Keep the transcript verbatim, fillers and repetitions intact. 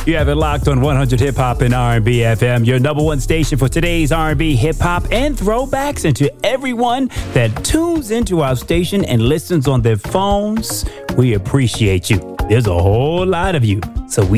You have it locked on one hundred Hip Hop and R and B F M, your number one station for today's R and B, hip hop, and throwbacks. And to everyone that tunes into our station and listens on their phones, we appreciate you. There's a whole lot of you, so we